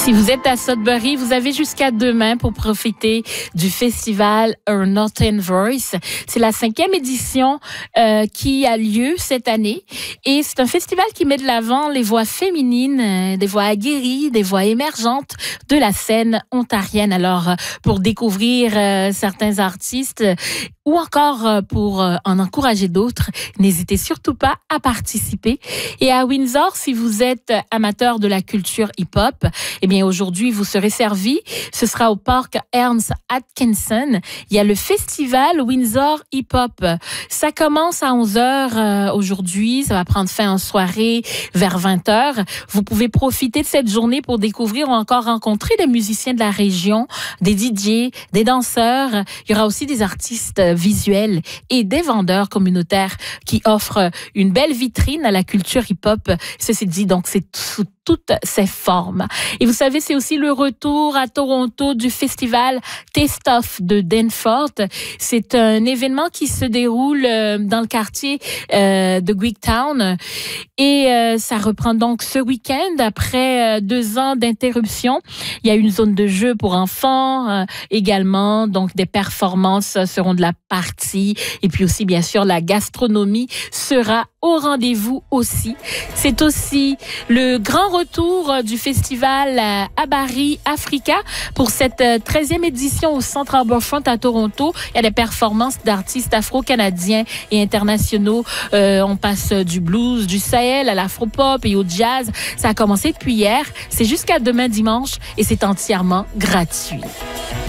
Si vous êtes à Sudbury, vous avez jusqu'à demain pour profiter du festival A Northern Voice. C'est la 5e édition qui a lieu cette année. Et c'est un festival qui met de l'avant les voix féminines, des voix aguerries, des voix émergentes de la scène ontarienne. Alors, pour découvrir certains artistes ou encore pour en encourager d'autres, n'hésitez surtout pas à participer. Et à Windsor, si vous êtes amateur de la culture hip-hop, eh bien aujourd'hui, vous serez servi. Ce sera au parc Ernst Atkinson. Il y a le festival Windsor Hip-Hop. Ça commence à 11h aujourd'hui. Ça va prendre fin en soirée vers 20h. Vous pouvez profiter de cette journée pour découvrir ou encore rencontrer des musiciens de la région, des DJ, des danseurs. Il y aura aussi des artistes visuels et des vendeurs communautaires qui offrent une belle vitrine à la culture hip-hop. Ceci dit, donc, c'est sous toutes ses formes. Et vous savez, c'est aussi le retour à Toronto du festival Taste of de Danforth. C'est un événement qui se déroule dans le quartier de Greektown. Et ça reprend donc ce week-end après 2 ans d'interruption. Il y a une zone de jeu pour enfants également. Donc, des performances seront de la partie. Et puis aussi, bien sûr, la gastronomie sera au rendez-vous aussi. C'est aussi le grand retour du festival Abari Africa pour cette 13e édition au Centre Harbourfront à Toronto. Il y a des performances d'artistes afro-canadiens et internationaux. On passe du blues, du Sahel à l'afro-pop et au jazz. Ça a commencé depuis hier. C'est jusqu'à demain dimanche et c'est entièrement gratuit.